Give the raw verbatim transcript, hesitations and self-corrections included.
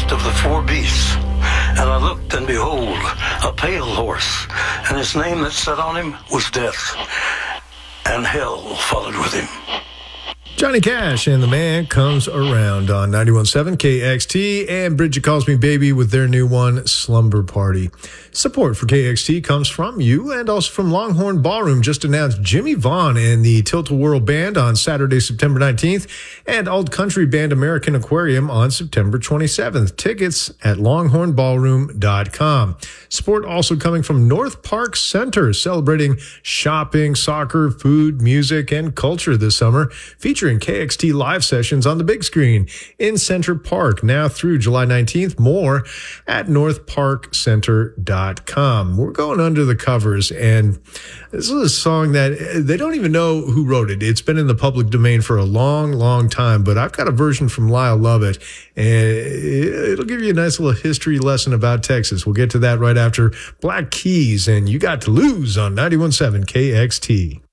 first of the four beasts. And I looked, and behold, a pale horse, and his name that sat on him was Death, and hell followed with him. Johnny Cash and the Man Comes Around on ninety-one point seven K X T and Bridget Calls Me Baby with their new one, Slumber Party. Support for K X T comes from you and also from Longhorn Ballroom. Just announced Jimmy Vaughn and the Tilt-A-Whirl Band on Saturday, September nineteenth, and Alt Country Band American Aquarium on September twenty-seventh. Tickets at longhorn ballroom dot com. Support also coming from North Park Center, celebrating shopping, soccer, food, music, and culture this summer, featuring K X T live sessions on the big screen in Center Park now through July nineteenth. More at north park center dot com. We're going under the covers, and this is a song that they don't even know who wrote it. It's been in the public domain for a long, long time, but I've got a version from Lyle Lovett, and it'll give you a nice little history lesson about Texas. We'll get to that right after Black Keys and You Got to Lose on ninety-one point seven K X T.